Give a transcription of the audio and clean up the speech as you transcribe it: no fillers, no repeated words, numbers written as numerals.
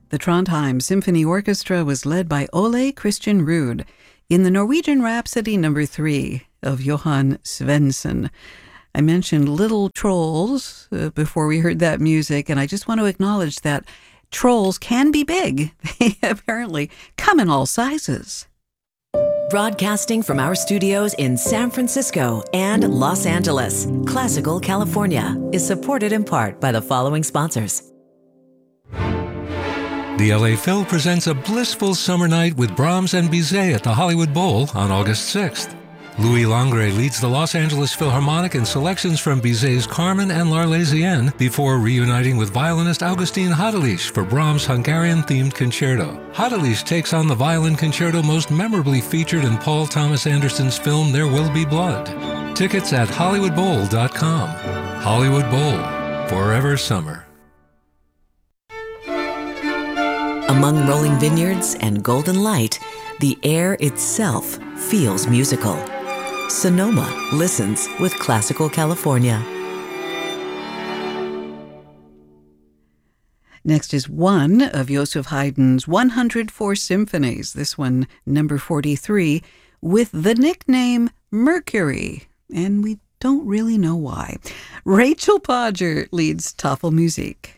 The Trondheim Symphony Orchestra was led by Ole Christian Ruud in the Norwegian Rhapsody No. 3 of Johann Svensson. I mentioned Little Trolls before we heard that music, and I just want to acknowledge that trolls can be big. They apparently come in all sizes. Broadcasting from our studios in San Francisco and Los Angeles, Classical California is supported in part by the following sponsors. The LA Phil presents a blissful summer night with Brahms and Bizet at the Hollywood Bowl on August 6th. Louis Langre leads the Los Angeles Philharmonic in selections from Bizet's Carmen and L'Arlésienne before reuniting with violinist Augustin Hadelich for Brahms' Hungarian-themed concerto. Hadelich takes on the violin concerto most memorably featured in Paul Thomas Anderson's film There Will Be Blood. Tickets at HollywoodBowl.com. Hollywood Bowl, forever summer. Among rolling vineyards and golden light, the air itself feels musical. Sonoma listens with Classical California. Next is one of Joseph Haydn's 104 symphonies, this one number 43, with the nickname Mercury, and we don't really know why. Rachel Podger leads Tafel Musik.